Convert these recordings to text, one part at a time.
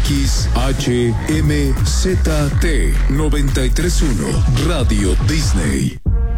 93.1 Radio Disney.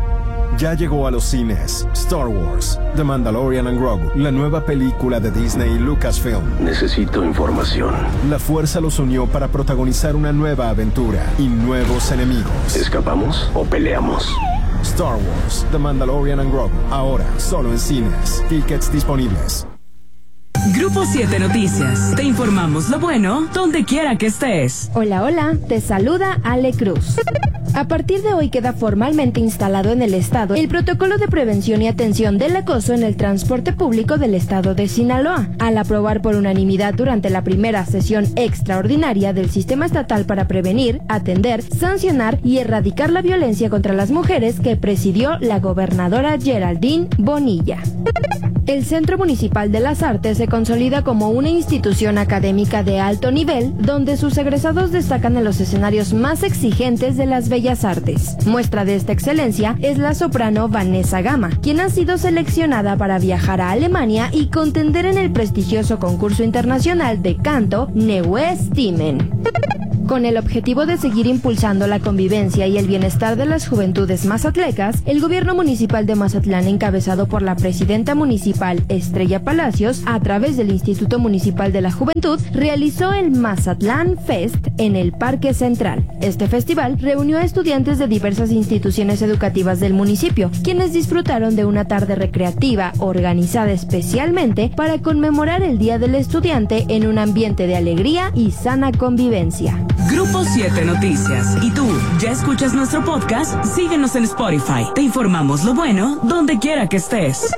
Ya llegó a los cines Star Wars, The Mandalorian and Grogu, la nueva película de Disney y Lucasfilm. Necesito información. La fuerza los unió para protagonizar una nueva aventura y nuevos enemigos. ¿Escapamos o peleamos? Star Wars, The Mandalorian and Grogu, ahora solo en cines. Tickets disponibles. Grupo 7 Noticias. Te informamos lo bueno donde quiera que estés. Hola, hola, te saluda Ale Cruz. A partir de hoy queda formalmente instalado en el estado el protocolo de prevención y atención del acoso en el transporte público del estado de Sinaloa, al aprobar por unanimidad durante la primera sesión extraordinaria del Sistema Estatal para Prevenir, Atender, Sancionar y Erradicar la Violencia contra las Mujeres que presidió la gobernadora Geraldine Bonilla. El Centro Municipal de las Artes se consolida como una institución académica de alto nivel, donde sus egresados destacan en los escenarios más exigentes de las bellas artes. Muestra de esta excelencia es la soprano Vanessa Gama, quien ha sido seleccionada para viajar a Alemania y contender en el prestigioso concurso internacional de canto Neue Stimmen. Con el objetivo de seguir impulsando la convivencia y el bienestar de las juventudes mazatlecas, el gobierno municipal de Mazatlán, encabezado por la presidenta municipal Estrella Palacios, a través del Instituto Municipal de la Juventud, realizó el Mazatlán Fest en el Parque Central. Este festival reunió a estudiantes de diversas instituciones educativas del municipio, quienes disfrutaron de una tarde recreativa organizada especialmente para conmemorar el Día del Estudiante en un ambiente de alegría y sana convivencia. Grupo 7 Noticias. ¿Y tú, ya escuchas nuestro podcast? Síguenos en Spotify. Te informamos lo bueno donde quiera que estés.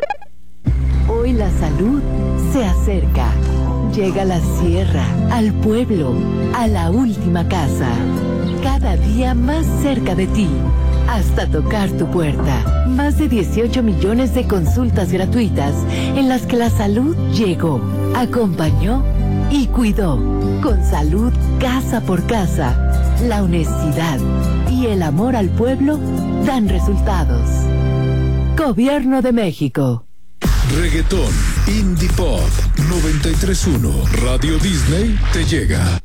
Hoy la salud se acerca. Llega a la sierra, al pueblo, a la última casa. Cada día más cerca de ti, hasta tocar tu puerta. Más de 18 millones de consultas gratuitas en las que la salud llegó, acompañó y cuidó. Con salud casa por casa, la honestidad y el amor al pueblo dan resultados. Gobierno de México. Reggaetón, Indie Pop, 93.1 Radio Disney te llega.